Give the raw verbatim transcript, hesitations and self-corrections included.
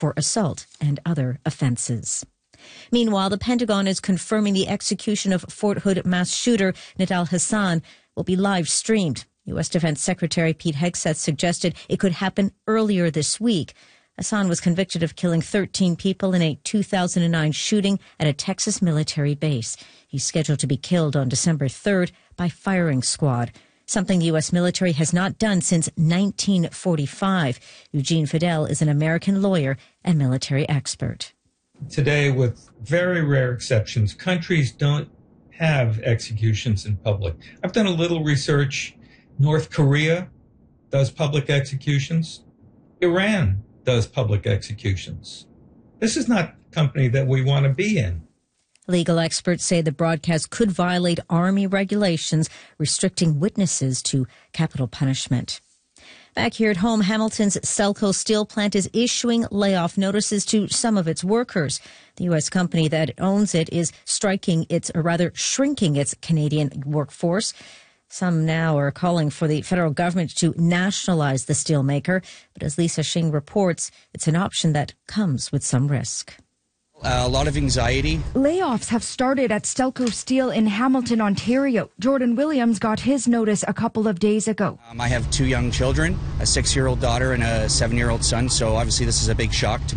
for assault and other offenses. Meanwhile, the Pentagon is confirming the execution of Fort Hood mass shooter Nidal Hasan will be live streamed. U S. Defense Secretary Pete Hegseth suggested it could happen earlier this week. Hasan was convicted of killing thirteen people in a two thousand nine shooting at a Texas military base. He's scheduled to be killed on December third by firing squad, something the U S military has not done since nineteen forty-five. Eugene Fidel is an American lawyer and military expert. Today, with very rare exceptions, countries don't have executions in public. I've done a little research. North Korea does public executions. Iran does public executions. This is not a company that we want to be in. Legal experts say the broadcast could violate Army regulations restricting witnesses to capital punishment. Back here at home, Hamilton's Stelco steel plant is issuing layoff notices to some of its workers. The U S company that owns it is striking its, or rather shrinking its Canadian workforce. Some now are calling for the federal government to nationalize the steelmaker. But as Lisa Shing reports, it's an option that comes with some risk. Uh, a lot of anxiety. Layoffs have started at Stelco Steel in Hamilton, Ontario. Jordan Williams got his notice a couple of days ago. Um, I have two young children, a six-year-old daughter and a seven-year-old son, so obviously this is a big shock to